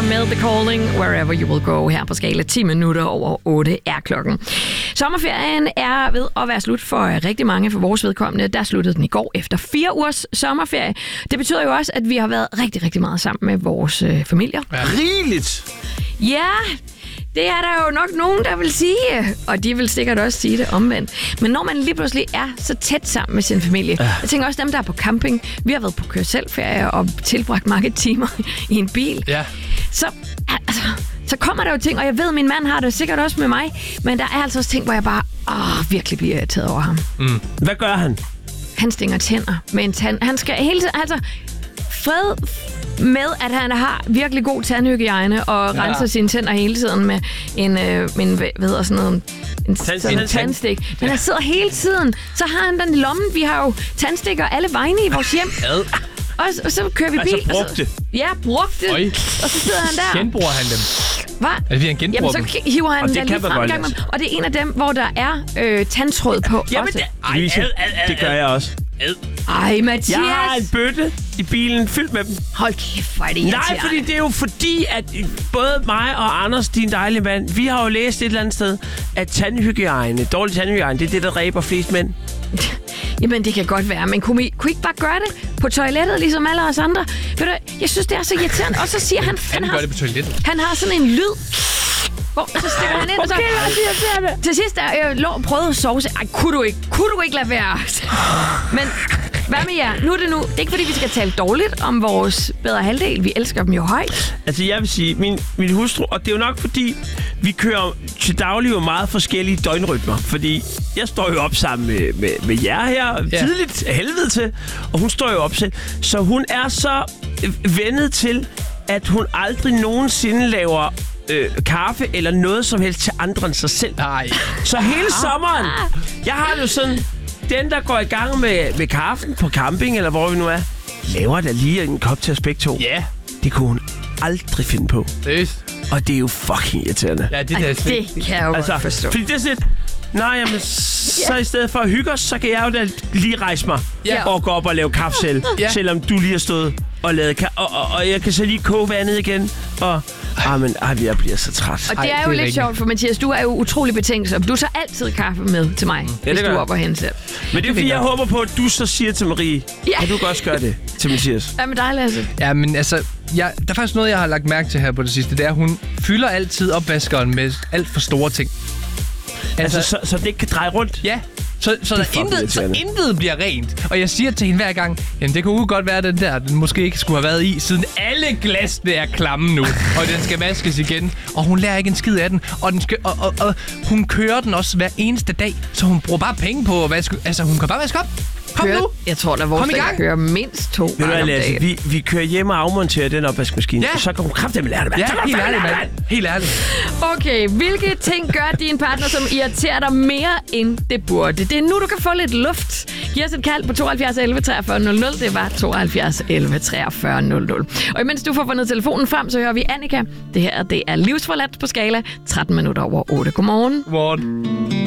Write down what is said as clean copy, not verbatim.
med The Calling, Wherever You Will Go, her på skala 10 minutter over 8 er klokken. Sommerferien er ved at være slut for rigtig mange for vores vedkommende. Der sluttede den i går efter 4 ugers sommerferie. Det betyder jo også, at vi har været rigtig, rigtig meget sammen med vores familier. Ja. Rigeligt! Ja, det er der jo nok nogen, der vil sige, og de vil sikkert også sige det omvendt. Men når man lige pludselig er så tæt sammen med sin familie, jeg tænker også dem, der er på camping, vi har været på kør-selv-ferie og tilbragt mange timer i en bil, så kommer der jo ting, og jeg ved, min mand har det sikkert også med mig, men der er altså også ting, hvor jeg bare virkelig bliver irriteret over ham. Mm. Hvad gør han? Han stinger tænder med en tand. Han skal hele tiden, altså fred med, at han har virkelig god tandhygiejne og renser sine tænder hele tiden med en tandstik. Men han sidder hele tiden. Så har han den i lommen. Vi har jo tandstikker alle vegne i vores hjem. Og så kører vi bil. Altså brugte? Brugte. Og så sidder han der. Genbruger han dem? Hvad? Altså, han genbruger dem? Så hiver han den lige frem. Og det er en af dem, hvor der er tandtråd på. Jamen, det gør jeg også. Ej, Mathias! Jeg har en bøtte i bilen fyldt med dem. Hold kæft, hvor er det irriterende. Nej, fordi det er jo fordi, at både mig og Anders, din dejlige mand, vi har jo læst et eller andet sted, at dårlig tandhygiejne, det er det, der dræber flest mænd. Jamen, det kan godt være, men kunne I ikke bare gøre det på toilettet, ligesom alle os andre? Ved du, jeg synes, det er så irriterende. Og så siger han... Han gør det på toilettet. Han har sådan en lyd... så stikker han ind, og så... Til sidst, jeg prøvede at sove. Ej, kunne du ikke lade være? Men hvad med jer? Nu er det ikke, fordi vi skal tale dårligt om vores bedre halvdel. Vi elsker dem jo højt. Altså, jeg vil sige, min hustru... Og det er jo nok, fordi vi kører til daglig jo meget forskellige døgnrytmer. Fordi jeg står jo op sammen med jer her tidligt helvede til. Og hun står jo op selv. Så hun er så vendet til, at hun aldrig nogensinde laver... kaffe eller noget som helst til andre end sig selv. Nej. Så hele sommeren, jeg har jo sådan, den der går i gang med kaffen på camping, eller hvor vi nu er, laver der lige en kop til os begge to. Ja. Yeah. Det kunne hun aldrig finde på. Seriøst? Og det er jo fucking irriterende. Ja, det kan jeg jo godt forstå. Fordi det er sådan jamen, så i stedet for at hygge os, så kan jeg jo da lige rejse mig og gå op og lave kaffe selv, selvom du lige har stået og lavet kaffe. Og jeg kan så lige koge vandet igen, og jeg bliver så træt. Og det er jo lidt sjovt, for Mathias, du er jo utrolig betænksom. Du tager altid kaffe med til mig, hvis du er op og hente selv. Men det er fordi, jeg håber på, at du så siger til Marie, kan du godt gøre det til Mathias? Hvad med dig, Lasse? Ja, men altså, der er faktisk noget, jeg har lagt mærke til her på det sidste. Det er, at hun fylder altid opvaskeren med alt for store ting. Altså så det ikke kan dreje rundt? Ja. Så intet bliver rent. Og jeg siger til hende hver gang, jamen det kunne jo godt være, at den måske ikke skulle have været i, siden alle glasene er klamme nu, og den skal vaskes igen. Og hun lærer ikke en skid af den. Og, og hun kører den også hver eneste dag, så hun bruger bare penge på at vaske. Altså, hun kan bare vaske op. Kom nu! Jeg tror, der vores der kører mindst 2 gange om dagen. Vi kører hjem og afmonterer den opvaskemaskine, og så kan hun kraftedeme lære det, mand. Ja, helt ærligt, mand. Helt ærligt. Okay, hvilke ting gør din partner, som irriterer dig mere, end det burde? Det er nu, du kan få lidt luft. Giv os et kald på 72 11 43 00. Det var 72 11 43 00. Og imens du får fundet telefonen frem, så hører vi Annika. Det her, det er Livsforladt på skala 13 minutter over 8. Godmorgen. Godmorgen.